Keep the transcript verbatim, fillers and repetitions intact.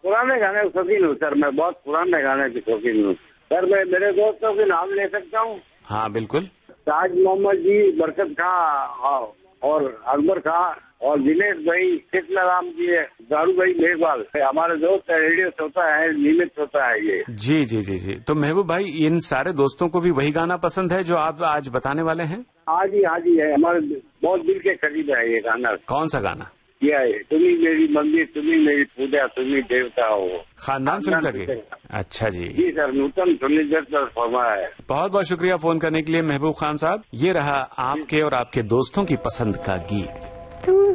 पुराने गाने के शौकीन हूँ सर, मैं बहुत पुराने गाने के शौकीन हूँ सर। मैं मेरे दोस्तों के नाम ले सकता हूँ? हाँ बिल्कुल। ताज मोहम्मद जी, बरकत खां और अकबर खां और दिनेश भाई, कृष्ण राम जी, दारू भाई मेघवाल, हमारे दोस्त है, रेडियो श्रोता है, नियमित श्रोता है ये। जी जी जी जी। तो महबूब भाई, इन सारे दोस्तों को भी वही गाना पसंद है जो आप आज बताने वाले हैं? हाँ जी हाँ जी है, हमारे बहुत दिल के करीब है ये गाना। कौन सा गाना? यह है, तुम्ही मेरी मंदिर, तुम्ही मेरी पूजा, तुम्ही देवता हो। खानदान फिल्म का गीत। अच्छा जी जी सर, नूतन सुनिधर पर फरमाया है। बहुत बहुत शुक्रिया फोन करने के लिए महबूब खान साहब। ये रहा आपके और आपके दोस्तों की पसंद का गीत।